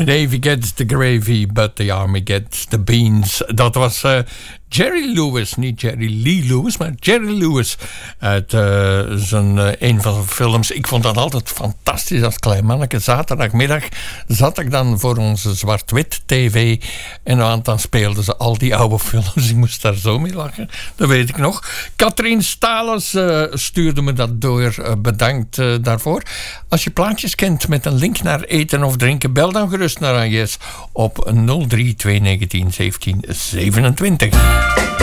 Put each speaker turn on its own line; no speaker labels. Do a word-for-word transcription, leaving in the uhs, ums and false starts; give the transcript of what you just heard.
Navy gets the gravy, but the army gets the beans. Dat was uh, Jerry Lewis, niet Jerry Lee Lewis, maar Jerry Lewis uit uh, zijn, uh, een van zijn films. Ik vond dat altijd fantastisch als klein manneke. Zaterdagmiddag zat ik dan voor onze zwart-wit tv en dan speelden ze al die oude films. Ik moest daar zo mee lachen, dat weet ik nog. Katrien Stalens uh, stuurde me dat door. Uh, bedankt uh, daarvoor. Als je plaatjes kent met een link naar eten of drinken, bel dan gerust naar Agnes op nul drie twee negentien zeventien zevenentwintig.